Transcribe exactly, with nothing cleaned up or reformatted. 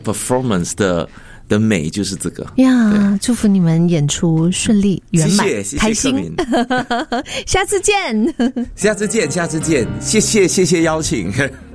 performance 的的美就是这个呀，祝福你们演出顺利圆满， 谢谢开心。下次见， 下次见，下次见，谢谢谢谢邀请。